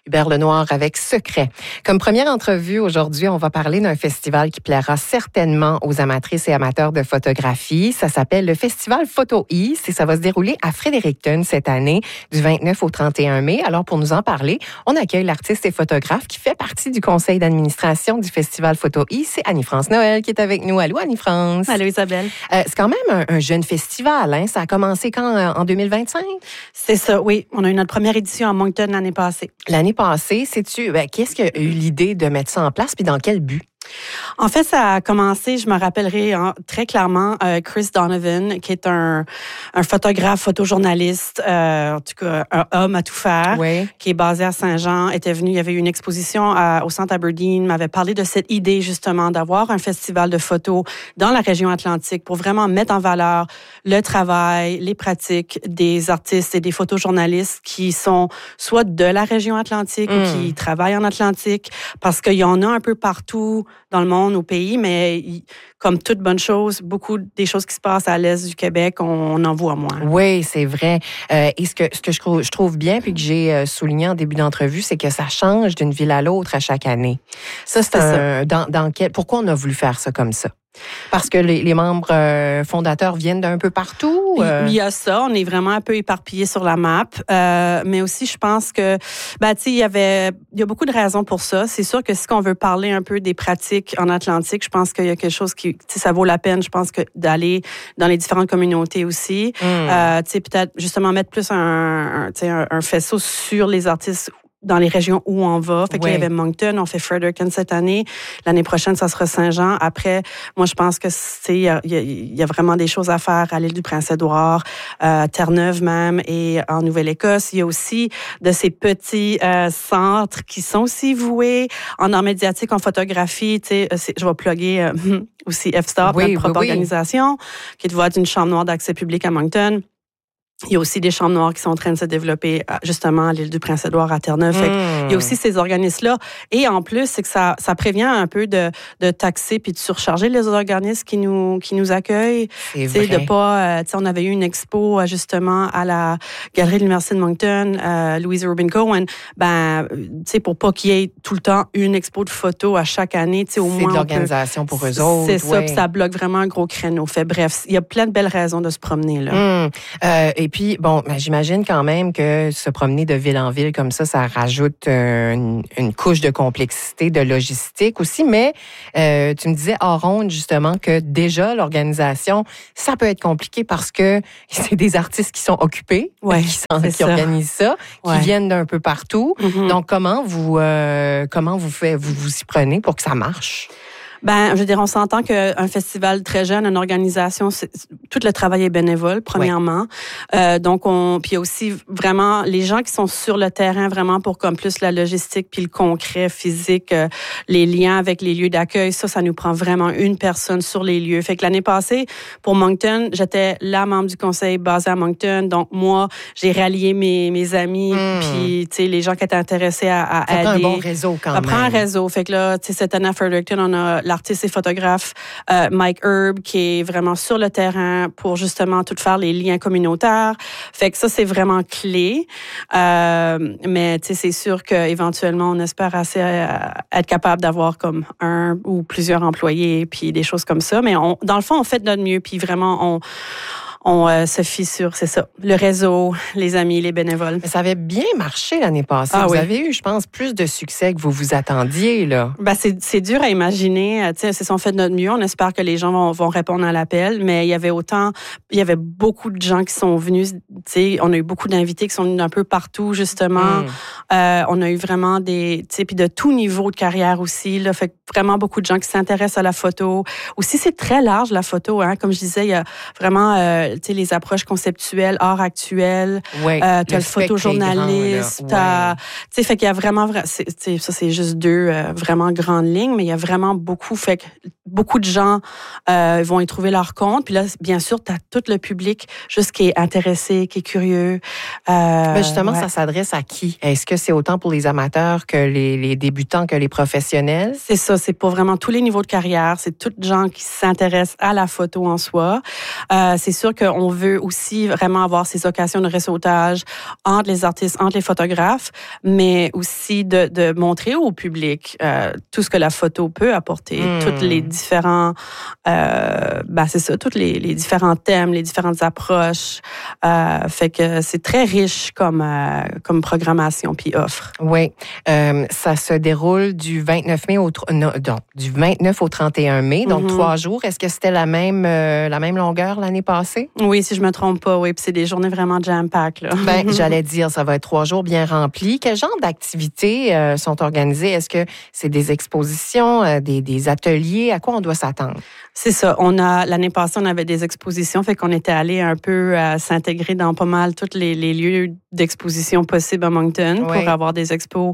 Hubert Lenoir avec Secret. Comme première entrevue aujourd'hui, on va parler d'un festival qui plaira certainement aux amatrices et amateurs de photographie. Ça s'appelle le Festival Photo East et ça va se dérouler à Fredericton cette année, du 29 au 31 mai. Alors, pour nous en parler, on accueille l'artiste et photographe qui fait partie du conseil d'administration du Festival Photo East. C'est Annie-France Noël qui est avec nous. Allô, Annie-France. Allô, Isabelle. C'est quand même un jeune festival, hein? Ça a commencé quand? En 2025? C'est ça, oui. On a eu notre première édition à Moncton l'année passée. L'année passée, sais-tu, qu'est-ce qui a eu l'idée de mettre ça en place puis dans quel but? En fait, ça a commencé, je me rappellerai très clairement, Chris Donovan, qui est un photographe, photojournaliste, en tout cas un homme à tout faire, oui. Qui est basé à Saint-Jean, était venu, il y avait eu une exposition au Centre Aberdeen, m'avait parlé de cette idée justement d'avoir un festival de photos dans la région Atlantique pour vraiment mettre en valeur le travail, les pratiques des artistes et des photojournalistes qui sont soit de la région Atlantique ou qui travaillent en Atlantique, parce qu'il y en a un peu partout dans le monde, au pays, mais comme toute bonne chose, beaucoup des choses qui se passent à l'est du Québec, on en voit moins. Oui, c'est vrai. Et ce que je trouve bien, puis que j'ai souligné en début d'entrevue, c'est que ça change d'une ville à l'autre à chaque année. Ça, pourquoi on a voulu faire ça comme ça? Parce que les membres fondateurs viennent d'un peu partout? Il y a ça. On est vraiment un peu éparpillés sur la map. Mais aussi, je pense que, il y a beaucoup de raisons pour ça. C'est sûr que si on veut parler un peu des pratiques en Atlantique, je pense qu'il y a quelque chose qui, ça vaut la peine, je pense, que d'aller dans les différentes communautés aussi. Peut-être justement mettre plus un faisceau sur les artistes dans les régions où on va. Fait que là, il y avait Moncton, on fait Fredericton cette année. L'année prochaine, ça sera Saint-Jean. Après, moi, je pense que il y a vraiment des choses à faire à l'île du Prince-Édouard, à Terre-Neuve même, et en Nouvelle-Écosse. Il y a aussi de ces petits centres qui sont aussi voués en art médiatique, en photographie. Je vais plugger aussi F-Stop, notre propre organisation, qui est voix d'une chambre noire d'accès public à Moncton. Il y a aussi des chambres noires qui sont en train de se développer justement à l'île du Prince-Édouard à Terre-Neuve. Il y a aussi ces organismes-là. Et en plus, c'est que ça prévient un peu de taxer puis de surcharger les organismes qui nous accueillent. C'est vrai. De pas, on avait eu une expo justement à la Galerie de l'Université de Moncton, Louise Rubin Cohen. Pour pas qu'il y ait tout le temps une expo de photos à chaque année, au moins. C'est de l'organisation pour eux autres. C'est ça, puis ça bloque vraiment un gros créneau. Bref, il y a plein de belles raisons de se promener là. Et puis, j'imagine quand même que se promener de ville en ville comme ça rajoute une couche de complexité, de logistique aussi. Mais tu me disais hors ronde, justement, que déjà, l'organisation, ça peut être compliqué parce que c'est des artistes qui sont occupés, qui organisent ça, qui viennent d'un peu partout. Mm-hmm. Donc, comment vous y prenez pour que ça marche? Je veux dire, on s'entend qu'un festival très jeune, une organisation, tout le travail est bénévole, premièrement. Donc, puis il y a aussi vraiment les gens qui sont sur le terrain vraiment pour comme plus la logistique puis le concret physique, les liens avec les lieux d'accueil. Ça nous prend vraiment une personne sur les lieux. Fait que l'année passée, pour Moncton, j'étais la membre du conseil basé à Moncton. Donc, moi, j'ai rallié mes amis puis, les gens qui étaient intéressés à aider. Ça prend un bon réseau quand même. Ça prend un réseau. Fait que là, cette année à Fredericton, on a l'artiste et photographe Mike Herb qui est vraiment sur le terrain pour justement tout faire les liens communautaires. Fait que ça, c'est vraiment clé. Mais c'est sûr qu'éventuellement, on espère assez être capable d'avoir comme un ou plusieurs employés puis des choses comme ça. Mais dans le fond, on fait de notre mieux puis vraiment, on se fie sur, c'est ça, le réseau, les amis, les bénévoles. Mais ça avait bien marché l'année passée. Vous avez eu, je pense, plus de succès que vous vous attendiez, là. C'est dur à imaginer. C'est ça, on fait de notre mieux. On espère que les gens vont répondre à l'appel. Mais il y avait beaucoup de gens qui sont venus. On a eu beaucoup d'invités qui sont venus d'un peu partout, justement. On a eu vraiment puis de tout niveau de carrière aussi, là. Fait que vraiment beaucoup de gens qui s'intéressent à la photo. Aussi, c'est très large, la photo, hein. Comme je disais, il y a vraiment, les approches conceptuelles, art actuel, t'as le photojournaliste, fait qu'il y a vraiment, ça c'est juste deux vraiment grandes lignes, mais il y a vraiment beaucoup, fait que beaucoup de gens vont y trouver leur compte. Puis là, bien sûr, t'as tout le public juste qui est intéressé, qui est curieux. Mais justement, ça s'adresse à qui? Est-ce que c'est autant pour les amateurs que les débutants que les professionnels? C'est ça, c'est pour vraiment tous les niveaux de carrière. C'est toutes gens qui s'intéressent à la photo en soi. C'est sûr qu'on veut aussi vraiment avoir ces occasions de réseautage entre les artistes, entre les photographes, mais aussi de montrer au public tout ce que la photo peut apporter, tous les différents, c'est ça, tous les différents thèmes, les différentes approches. Fait que c'est très riche comme programmation puis offre. Oui, ça se déroule du 29 mai du 29 au 31 mai, donc 3 jours. Est-ce que c'était la même longueur l'année passée? Oui, si je me trompe pas, oui. Puis c'est des journées vraiment jam-pack, là. J'allais dire, ça va être 3 jours bien remplis. Quel genre d'activités sont organisées? Est-ce que c'est des expositions, des ateliers? À quoi on doit s'attendre? C'est ça. L'année passée, on avait des expositions, fait qu'on était allé un peu s'intégrer dans pas mal tous les lieux d'exposition possibles à Moncton pour avoir des expos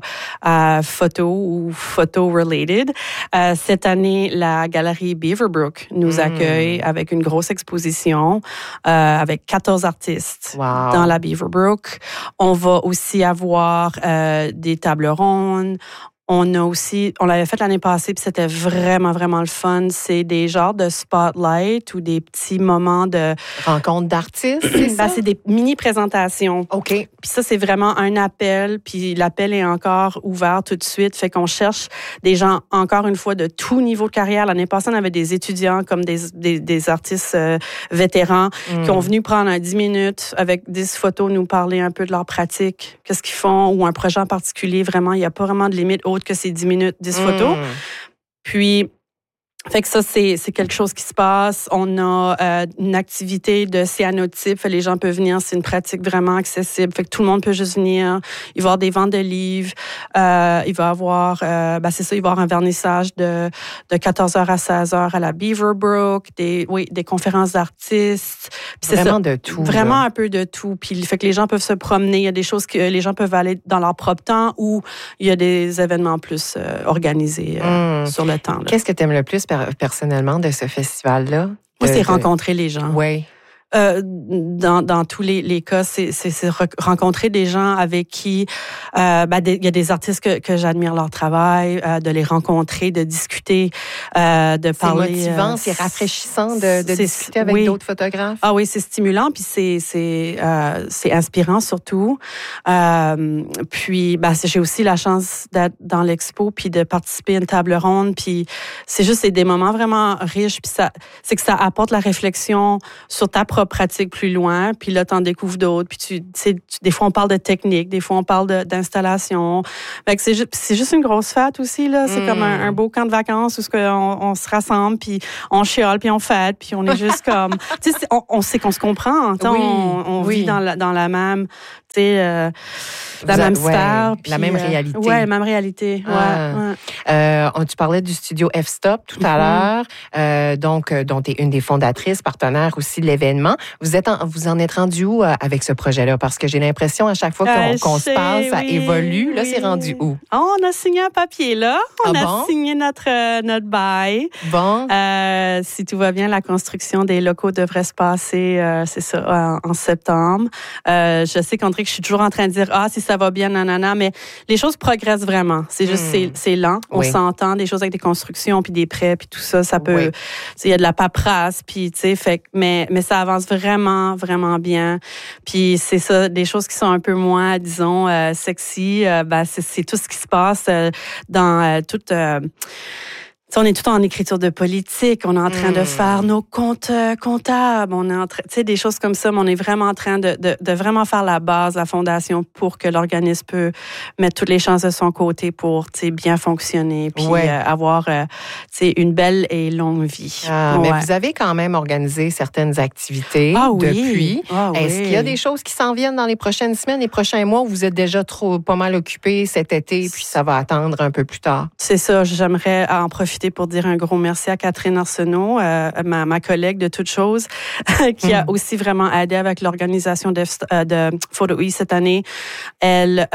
photo ou photo-related. Cette année, la galerie Beaverbrook nous accueille avec une grosse exposition avec 14 artistes dans la Beaverbrook. On va aussi avoir des tables rondes. On l'avait fait l'année passée, puis c'était vraiment, vraiment le fun. C'est des genres de spotlight ou des petits moments de... Rencontres d'artistes, c'est ça? C'est des mini-présentations. OK. Puis ça, c'est vraiment un appel, puis l'appel est encore ouvert tout de suite. Fait qu'on cherche des gens, encore une fois, de tout niveau de carrière. L'année passée, on avait des étudiants comme des artistes vétérans qui ont venu prendre 10 minutes avec 10 photos, nous parler un peu de leur pratique, qu'est-ce qu'ils font, ou un projet en particulier. Vraiment, il n'y a pas vraiment de limite autre que c'est 10 minutes, 10 photos. Puis, fait que ça, c'est quelque chose qui se passe. On a une activité de cyanotype. Les gens peuvent venir. C'est une pratique vraiment accessible. Fait que tout le monde peut juste venir. Il va y avoir des ventes de livres. Il va y avoir, il va y avoir un vernissage de 14h à 16h à la Beaverbrook. Des conférences d'artistes. Puis vraiment de tout. Vraiment un peu de tout. Puis, fait que les gens peuvent se promener. Il y a des choses que les gens peuvent aller dans leur propre temps ou il y a des événements plus organisés sur le temps. Là. Qu'est-ce que tu aimes le plus personnellement de ce festival-là? Moi, c'est rencontrer les gens. Oui. Dans tous les cas, c'est rencontrer des gens avec qui il y a des artistes que j'admire leur travail, de les rencontrer, de discuter, de parler. C'est motivant, c'est rafraîchissant de discuter avec d'autres photographes. Ah oui, c'est stimulant, puis c'est inspirant surtout. Puis j'ai aussi la chance d'être dans l'expo puis de participer à une table ronde, puis c'est des moments vraiment riches, puis c'est que ça apporte la réflexion sur ta propre pratique plus loin, puis là, t'en découvres d'autres, puis des fois, on parle de technique, des fois, on parle d'installation. Fait que c'est juste une grosse fête aussi, là. C'est comme un beau camp de vacances où on se rassemble, puis on chiale, puis on fête, puis on est juste comme... on sait qu'on se comprend. On vit dans la même... la même sphère. La même réalité. Oui, la même réalité. Tu parlais du studio F-Stop tout à l'heure, dont tu es une des fondatrices, partenaire aussi de l'événement. Vous en êtes rendu où avec ce projet-là? Parce que j'ai l'impression à chaque fois qu'on se parle, ça évolue. Là, c'est rendu où? On a signé un papier, là. On a signé notre bail. Bon. Si tout va bien, la construction des locaux devrait se passer, c'est ça, en septembre. Je sais qu'André, que je suis toujours en train de dire, si ça va bien, nanana, mais les choses progressent vraiment. C'est juste, c'est lent. On s'entend, des choses avec des constructions, puis des prêts, puis tout ça, ça peut... Il y a de la paperasse, puis tu sais, mais ça avance vraiment, vraiment bien. Puis c'est ça, des choses qui sont un peu moins, disons, sexy, c'est tout ce qui se passe dans toute... on est tout en écriture de politique, on est en train de faire nos comptes comptables, on est en train, des choses comme ça, mais on est vraiment en train de vraiment faire la base, la fondation pour que l'organisme peut mettre toutes les chances de son côté pour, bien fonctionner, puis avoir, une belle et longue vie. Mais vous avez quand même organisé certaines activités depuis. Est-ce qu'il y a des choses qui s'en viennent dans les prochaines semaines, les prochains mois, où vous êtes déjà pas mal occupés cet été, puis ça va attendre un peu plus tard? C'est ça, j'aimerais en profiter pour dire un gros merci à Catherine Arsenault, ma collègue de toutes choses, qui a aussi vraiment aidé avec l'organisation de Photo East cette année. Elle...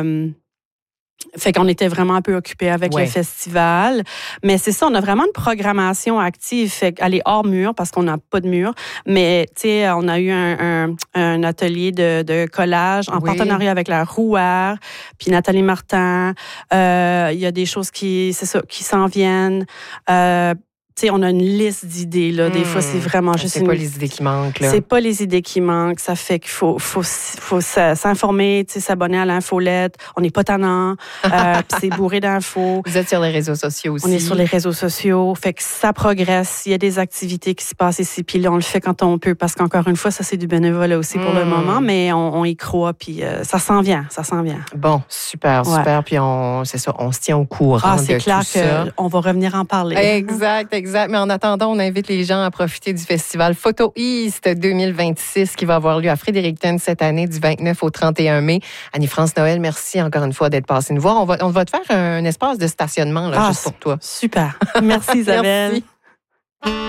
fait qu'on était vraiment un peu occupés avec le festival. Mais c'est ça, on a vraiment une programmation active. Fait qu'elle est hors mur parce qu'on n'a pas de mur. Mais, on a eu un atelier de collage en partenariat avec la Rouer, puis Nathalie Martin. Il y a des choses qui s'en viennent. on a une liste d'idées, là. Des fois, c'est vraiment juste c'est pas les idées qui manquent, là. C'est pas les idées qui manquent. Ça fait qu'il faut s'informer, s'abonner à l'infolette. On n'est pas tannant. C'est bourré d'infos. Vous êtes sur les réseaux sociaux aussi. On est sur les réseaux sociaux. Fait que ça progresse. Il y a des activités qui se passent ici. Puis là, on le fait quand on peut. Parce qu'encore une fois, ça, c'est du bénévolat aussi pour le moment. Mais on y croit. Puis ça s'en vient. Ça s'en vient. Bon, super. Puis on se tient au courant de c'est clair tout ça. qu'on va revenir en parler. Exact. Mais en attendant, on invite les gens à profiter du festival Photo East 2026 qui va avoir lieu à Fredericton cette année du 29 au 31 mai. Annie-France Noël, merci encore une fois d'être passée nous voir. On va te faire un espace de stationnement là, juste pour toi. Super. Merci Isabelle. Merci.